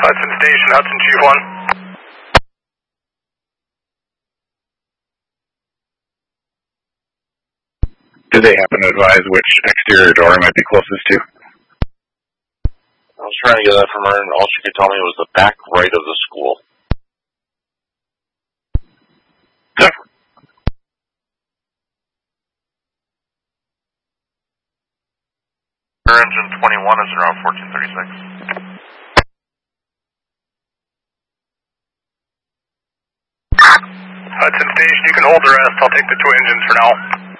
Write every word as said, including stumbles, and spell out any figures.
Hudson Station, Hudson Chief one. Did they happen to advise which exterior door I might be closest to? I was trying to get that from her, and all she could tell me was the back right of the school. Zephyr. Engine twenty-one is around fourteen thirty-six. Hudson Station, you can hold the rest. I'll take the two engines for now.